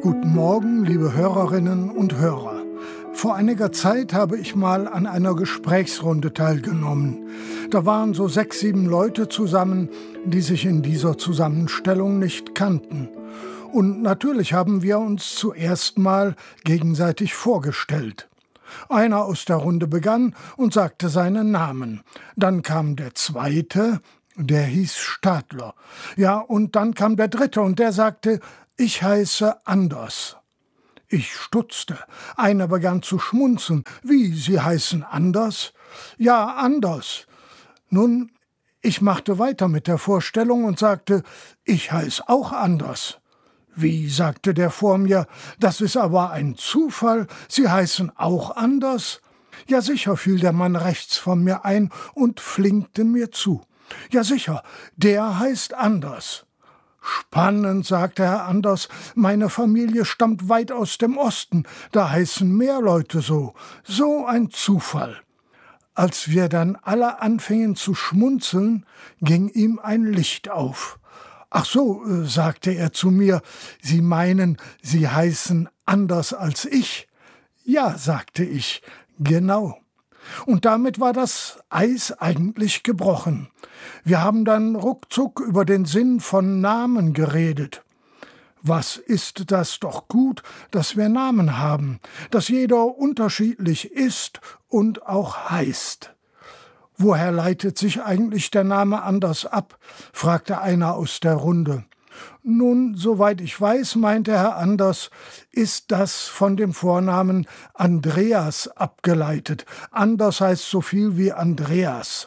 Guten Morgen, liebe Hörerinnen und Hörer. Vor einiger Zeit habe ich mal an einer Gesprächsrunde teilgenommen. Da waren so 6, 7 Leute zusammen, die sich in dieser Zusammenstellung nicht kannten. Und natürlich haben wir uns zuerst mal gegenseitig vorgestellt. Einer aus der Runde begann und sagte seinen Namen. Dann kam der zweite, der hieß Stadler. Ja, und dann kam der dritte und der sagte: Ich heiße Anders. Ich stutzte. Einer begann zu schmunzeln. Wie, Sie heißen Anders? Ja, Anders. Nun, ich machte weiter mit der Vorstellung und sagte: Ich heiße auch Anders. Wie, sagte der vor mir, das ist aber ein Zufall, Sie heißen auch Anders? Ja sicher, fiel der Mann rechts von mir ein und flinkte mir zu. Ja sicher, der heißt Anders. Spannend, sagte Herr Anders, meine Familie stammt weit aus dem Osten, da heißen mehr Leute so. So ein Zufall. Als wir dann alle anfingen zu schmunzeln, ging ihm ein Licht auf. Ach so, sagte er zu mir, Sie meinen, Sie heißen anders als ich? Ja, sagte ich, genau. Und damit war das Eis eigentlich gebrochen. Wir haben dann ruckzuck über den Sinn von Namen geredet. Was ist das doch gut, dass wir Namen haben, dass jeder unterschiedlich ist und auch heißt. Woher leitet sich eigentlich der Name Anders ab? Fragte einer aus der Runde. Nun, soweit ich weiß, meinte Herr Anders, ist das von dem Vornamen Andreas abgeleitet. Anders heißt so viel wie Andreas.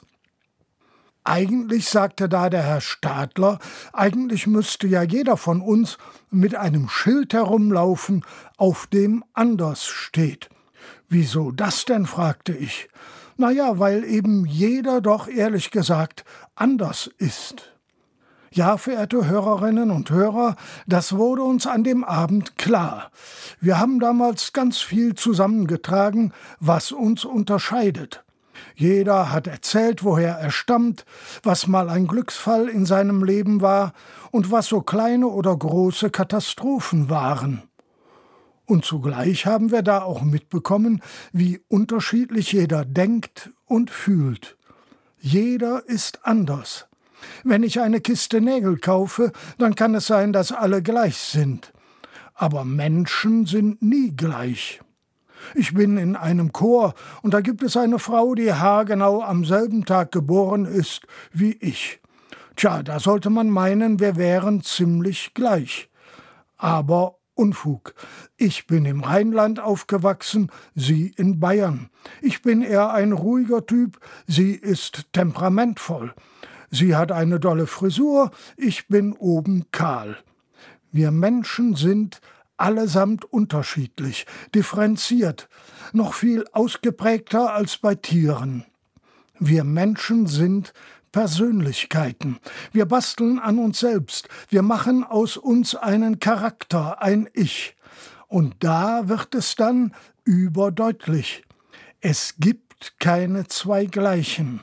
Eigentlich, sagte da der Herr Stadler, eigentlich müsste ja jeder von uns mit einem Schild herumlaufen, auf dem Anders steht. Wieso das denn, fragte ich. Na ja, weil eben jeder doch ehrlich gesagt anders ist. Ja, verehrte Hörerinnen und Hörer, das wurde uns an dem Abend klar. Wir haben damals ganz viel zusammengetragen, was uns unterscheidet. Jeder hat erzählt, woher er stammt, was mal ein Glücksfall in seinem Leben war und was so kleine oder große Katastrophen waren. Und zugleich haben wir da auch mitbekommen, wie unterschiedlich jeder denkt und fühlt. Jeder ist anders. Wenn ich eine Kiste Nägel kaufe, dann kann es sein, dass alle gleich sind. Aber Menschen sind nie gleich. Ich bin in einem Chor und da gibt es eine Frau, die haargenau am selben Tag geboren ist wie ich. Tja, da sollte man meinen, wir wären ziemlich gleich. Aber Unfug. Ich bin im Rheinland aufgewachsen, sie in Bayern. Ich bin eher ein ruhiger Typ, sie ist temperamentvoll. Sie hat eine dolle Frisur, ich bin oben kahl. Wir Menschen sind allesamt unterschiedlich, differenziert, noch viel ausgeprägter als bei Tieren. Wir Menschen sind Persönlichkeiten. Wir basteln an uns selbst. Wir machen aus uns einen Charakter, ein Ich. Und da wird es dann überdeutlich. Es gibt keine zwei Gleichen.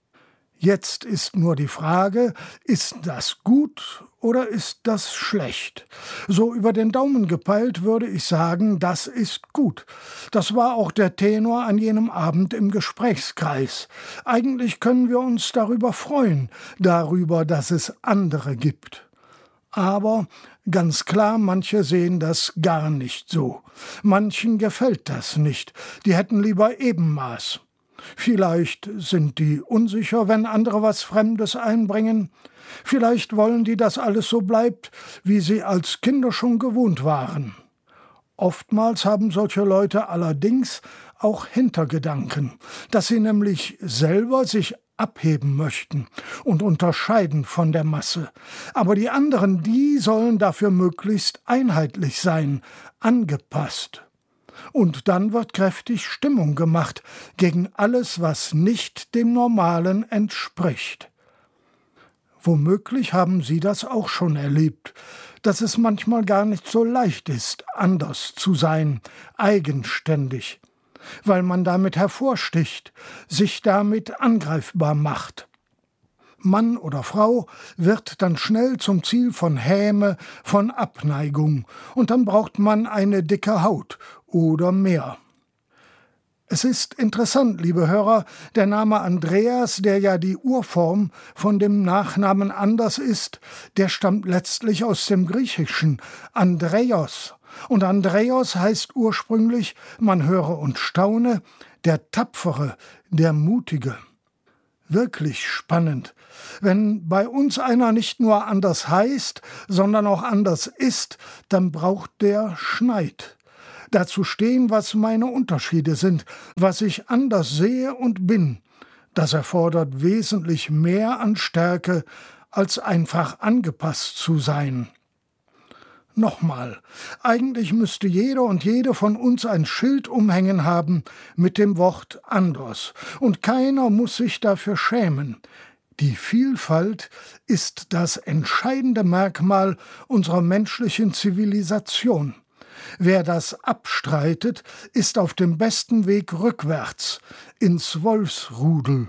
Jetzt ist nur die Frage, ist das gut oder ist das schlecht? So über den Daumen gepeilt würde ich sagen, das ist gut. Das war auch der Tenor an jenem Abend im Gesprächskreis. Eigentlich können wir uns darüber freuen, darüber, dass es andere gibt. Aber ganz klar, manche sehen das gar nicht so. Manchen gefällt das nicht. Die hätten lieber Ebenmaß. Vielleicht sind die unsicher, wenn andere was Fremdes einbringen. Vielleicht wollen die, dass alles so bleibt, wie sie als Kinder schon gewohnt waren. Oftmals haben solche Leute allerdings auch Hintergedanken, dass sie nämlich selber sich abheben möchten und unterscheiden von der Masse. Aber die anderen, die sollen dafür möglichst einheitlich sein, angepasst. Und dann wird kräftig Stimmung gemacht gegen alles, was nicht dem Normalen entspricht. Womöglich haben Sie das auch schon erlebt, dass es manchmal gar nicht so leicht ist, anders zu sein, eigenständig, weil man damit hervorsticht, sich damit angreifbar macht. Mann oder Frau, wird dann schnell zum Ziel von Häme, von Abneigung, und dann braucht man eine dicke Haut oder mehr. Es ist interessant, liebe Hörer, der Name Andreas, der ja die Urform von dem Nachnamen Anders ist, der stammt letztlich aus dem Griechischen, Andreios. Und Andreios heißt ursprünglich, man höre und staune, der Tapfere, der Mutige. Wirklich spannend. Wenn bei uns einer nicht nur anders heißt, sondern auch anders ist, dann braucht der Schneid. Dazu stehen, was meine Unterschiede sind, was ich anders sehe und bin. Das erfordert wesentlich mehr an Stärke, als einfach angepasst zu sein. Nochmal, eigentlich müsste jeder und jede von uns ein Schild umhängen haben mit dem Wort anders. Und keiner muss sich dafür schämen. Die Vielfalt ist das entscheidende Merkmal unserer menschlichen Zivilisation. Wer das abstreitet, ist auf dem besten Weg rückwärts, ins Wolfsrudel.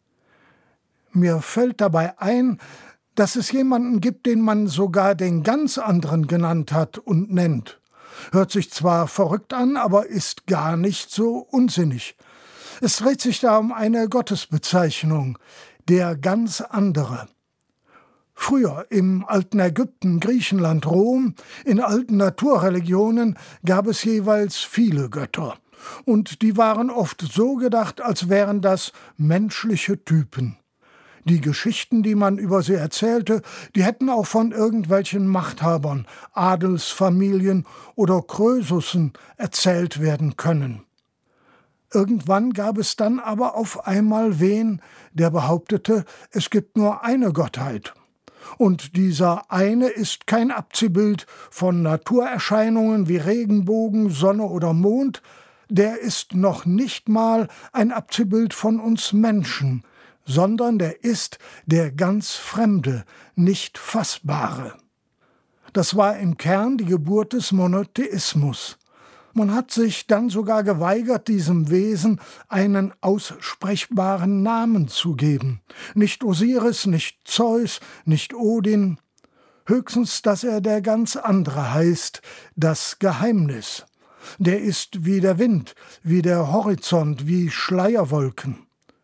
Mir fällt dabei ein, dass es jemanden gibt, den man sogar den ganz anderen genannt hat und nennt. Hört sich zwar verrückt an, aber ist gar nicht so unsinnig. Es dreht sich da um eine Gottesbezeichnung, der ganz andere. Früher im alten Ägypten, Griechenland, Rom, in alten Naturreligionen gab es jeweils viele Götter. Und die waren oft so gedacht, als wären das menschliche Typen. Die Geschichten, die man über sie erzählte, die hätten auch von irgendwelchen Machthabern, Adelsfamilien oder Krösussen erzählt werden können. Irgendwann gab es dann aber auf einmal wen, der behauptete, es gibt nur eine Gottheit. Und dieser eine ist kein Abziehbild von Naturerscheinungen wie Regenbogen, Sonne oder Mond, der ist noch nicht mal ein Abziehbild von uns Menschen, sondern der ist der ganz Fremde, nicht Fassbare. Das war im Kern die Geburt des Monotheismus. Man hat sich dann sogar geweigert, diesem Wesen einen aussprechbaren Namen zu geben. Nicht Osiris, nicht Zeus, nicht Odin, höchstens, dass er der ganz andere heißt, das Geheimnis. Der ist wie der Wind, wie der Horizont, wie Schleierwolken.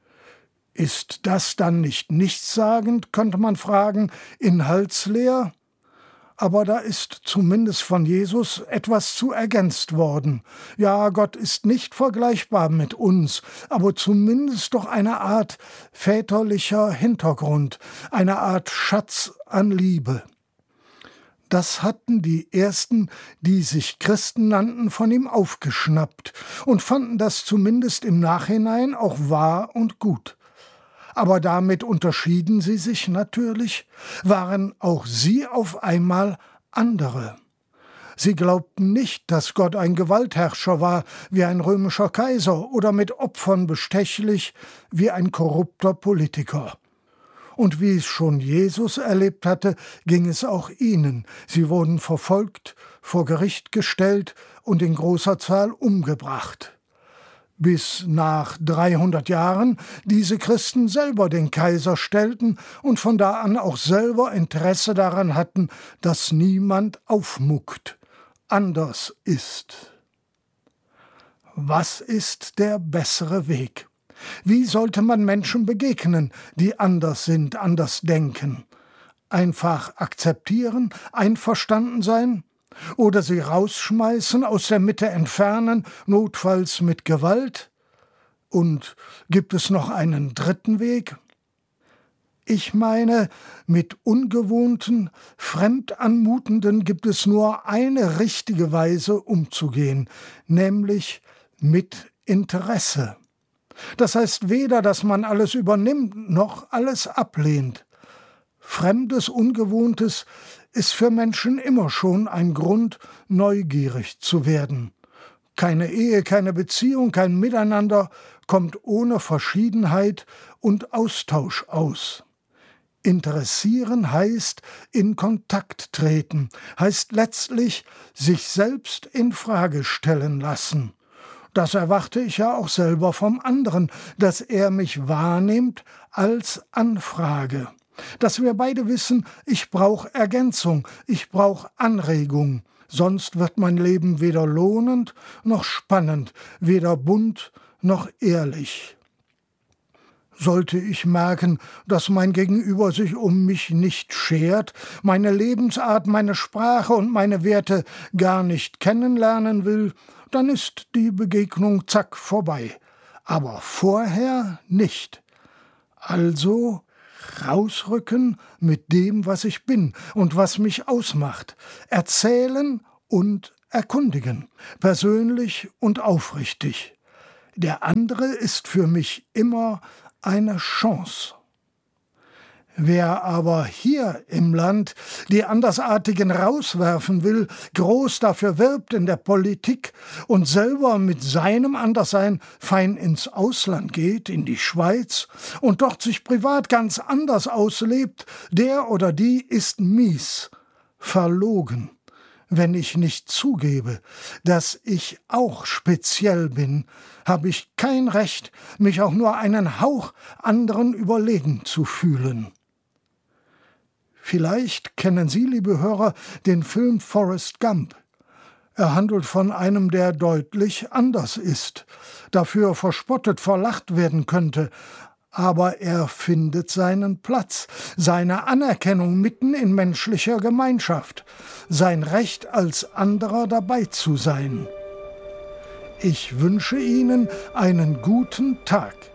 Ist das dann nicht nichtssagend, könnte man fragen, inhaltsleer? Aber da ist zumindest von Jesus etwas zu ergänzt worden. Ja, Gott ist nicht vergleichbar mit uns, aber zumindest doch eine Art väterlicher Hintergrund, eine Art Schatz an Liebe. Das hatten die Ersten, die sich Christen nannten, von ihm aufgeschnappt und fanden das zumindest im Nachhinein auch wahr und gut. Aber damit unterschieden sie sich natürlich, waren auch sie auf einmal andere. Sie glaubten nicht, dass Gott ein Gewaltherrscher war, wie ein römischer Kaiser, oder mit Opfern bestechlich, wie ein korrupter Politiker. Und wie es schon Jesus erlebt hatte, ging es auch ihnen. Sie wurden verfolgt, vor Gericht gestellt und in großer Zahl umgebracht. Bis nach 300 Jahren diese Christen selber den Kaiser stellten und von da an auch selber Interesse daran hatten, dass niemand aufmuckt, anders ist. Was ist der bessere Weg? Wie sollte man Menschen begegnen, die anders sind, anders denken? Einfach akzeptieren, einverstanden sein? Oder sie rausschmeißen, aus der Mitte entfernen, notfalls mit Gewalt? Und gibt es noch einen dritten Weg? Ich meine, mit ungewohnten, fremd anmutenden gibt es nur eine richtige Weise umzugehen, nämlich mit Interesse. Das heißt weder, dass man alles übernimmt, noch alles ablehnt. Fremdes, Ungewohntes ist für Menschen immer schon ein Grund, neugierig zu werden. Keine Ehe, keine Beziehung, kein Miteinander kommt ohne Verschiedenheit und Austausch aus. Interessieren heißt in Kontakt treten, heißt letztlich sich selbst in Frage stellen lassen. Das erwarte ich ja auch selber vom anderen, dass er mich wahrnimmt als Anfrage. Dass wir beide wissen, ich brauche Ergänzung, ich brauche Anregung. Sonst wird mein Leben weder lohnend noch spannend, weder bunt noch ehrlich. Sollte ich merken, dass mein Gegenüber sich um mich nicht schert, meine Lebensart, meine Sprache und meine Werte gar nicht kennenlernen will, dann ist die Begegnung zack vorbei. Aber vorher nicht. Also rausrücken mit dem, was ich bin und was mich ausmacht. Erzählen und erkundigen, persönlich und aufrichtig. Der andere ist für mich immer eine Chance. Wer aber hier im Land die Andersartigen rauswerfen will, groß dafür wirbt in der Politik und selber mit seinem Anderssein fein ins Ausland geht, in die Schweiz, und dort sich privat ganz anders auslebt, der oder die ist mies, verlogen. Wenn ich nicht zugebe, dass ich auch speziell bin, habe ich kein Recht, mich auch nur einen Hauch anderen überlegen zu fühlen. Vielleicht kennen Sie, liebe Hörer, den Film Forrest Gump. Er handelt von einem, der deutlich anders ist, dafür verspottet, verlacht werden könnte, aber er findet seinen Platz, seine Anerkennung mitten in menschlicher Gemeinschaft, sein Recht als anderer dabei zu sein. Ich wünsche Ihnen einen guten Tag.